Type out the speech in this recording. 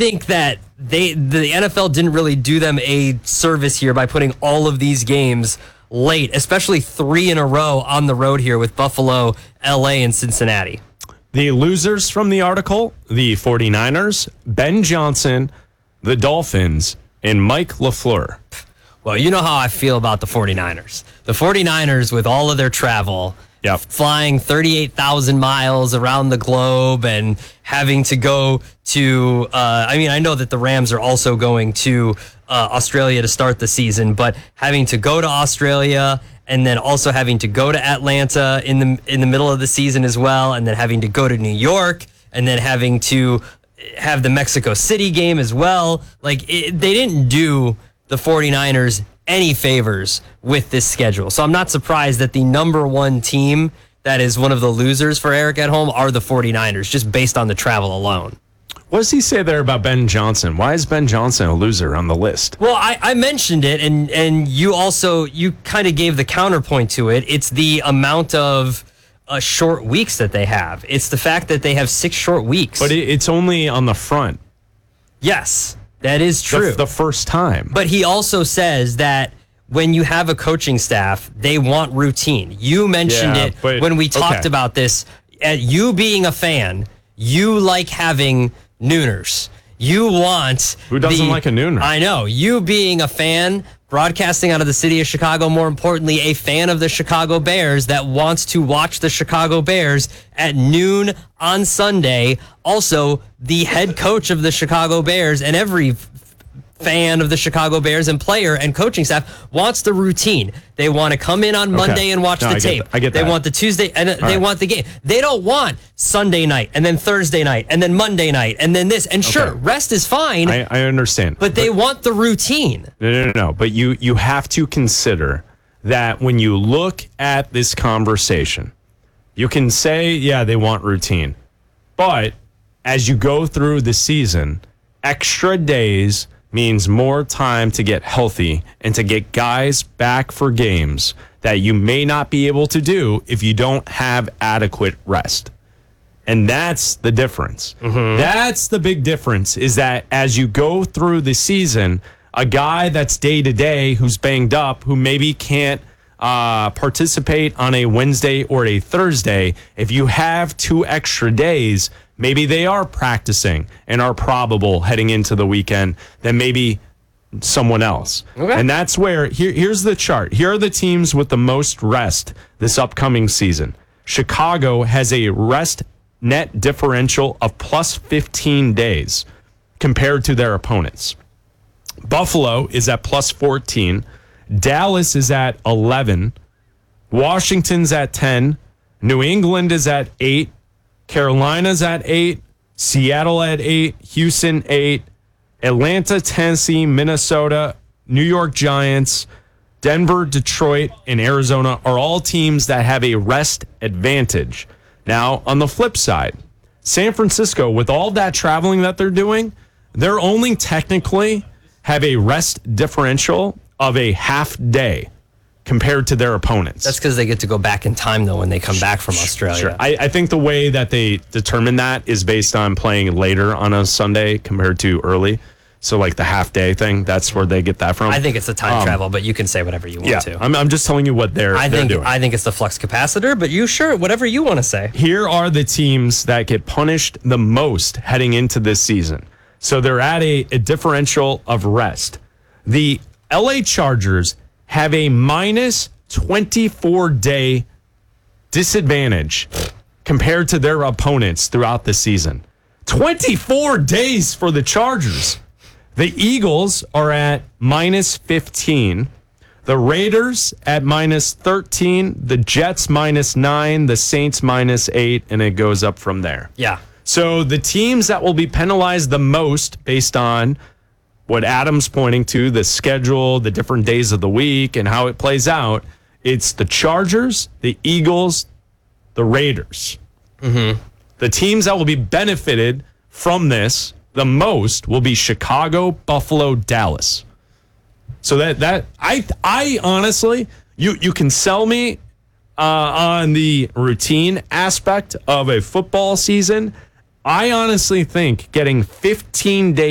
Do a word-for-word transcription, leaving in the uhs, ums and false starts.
think that they the N F L didn't really do them a service here by putting all of these games late, especially three in a row on the road here with Buffalo, L A, and Cincinnati. The losers from the article, the 49ers, Ben Johnson, the Dolphins, and Mike LaFleur. Well, you know how I feel about the 49ers. The 49ers, with all of their travel, Yep. flying thirty-eight thousand miles around the globe and having to go to, uh, I mean, I know that the Rams are also going to uh, Australia to start the season, but having to go to Australia and then also having to go to Atlanta in the in the middle of the season as well, and then having to go to New York, and then having to have the Mexico City game as well. Like, it, they didn't do the 49ers any favors with this schedule. So I'm not surprised that the number one team that is one of the losers for Eric at home are the 49ers, just based on the travel alone. What does he say there about Ben Johnson? Why is Ben Johnson a loser on the list? Well, I, I mentioned it, and, and you also, you kind of gave the counterpoint to it. It's the amount of uh, short weeks that they have. It's the fact that they have six short weeks. But it, it's only on the front. Yes, that is true. The, the first time. But he also says that when you have a coaching staff, they want routine. You mentioned Yeah, it but- when we talked okay. about this. At you being a fan, you like having nooners. You want Who doesn't the- like a nooner? I know. You being a fan, broadcasting out of the city of Chicago, more importantly, a fan of the Chicago Bears that wants to watch the Chicago Bears at noon on Sunday. Also, the head coach of the Chicago Bears and every fan of the Chicago Bears and player and coaching staff wants the routine. They want to come in on Monday Okay. and watch No, the I get tape. that. I get they that. want the Tuesday and they right. want the game. They don't want Sunday night and then Thursday night and then Monday night and then this. And sure, Okay. rest is fine, I, I understand. but they want the routine. No, no, no, no. But you, you have to consider that when you look at this conversation, you can say, yeah, they want routine. But as you go through the season, extra days means more time to get healthy and to get guys back for games that you may not be able to do if you don't have adequate rest. And that's the difference. Mm-hmm. That's the big difference, is that as you go through the season, a guy that's day to day who's banged up, who maybe can't uh, participate on a Wednesday or a Thursday, if you have two extra days, maybe they are practicing and are probable heading into the weekend than maybe someone else. Okay. And that's where, here, here's the chart. Here are the teams with the most rest this upcoming season. Chicago has a rest net differential of plus fifteen days compared to their opponents. Buffalo is at plus fourteen. Dallas is at eleven. Washington's at ten. New England is at eight. Carolina's at eight. Seattle at eight. Houston, eight. Atlanta, Tennessee, Minnesota, New York Giants, Denver, Detroit, and Arizona are all teams that have a rest advantage. Now, on the flip side, San Francisco, with all that traveling that they're doing, they're only technically have a rest differential of a half day compared to their opponents. That's because they get to go back in time, though, when they come back from Australia. Sure. I, I think the way that they determine that is based on playing later on a Sunday compared to early. So, like the half day thing, that's where they get that from. I think it's the time Um, travel, but you can say whatever you want Yeah, to. I'm, I'm just telling you what they're, I they're think doing. I think it's the flux capacitor, but you sure whatever you want to say. Here are the teams that get punished the most heading into this season. So they're at a, a differential of rest. The L A Chargers have a minus twenty-four day disadvantage compared to their opponents throughout the season. twenty-four days for the Chargers. The Eagles are at minus fifteen. The Raiders at minus thirteen. The Jets minus nine. The Saints minus eight. And it goes up from there. Yeah. So the teams that will be penalized the most based on what Adam's pointing to, the schedule, the different days of the week, and how it plays out, it's the Chargers, the Eagles, the Raiders. Mm-hmm. The teams that will be benefited from this the most will be Chicago, Buffalo, Dallas. So that that I I honestly, you you can sell me uh, on the routine aspect of a football season. I honestly think getting fifteen days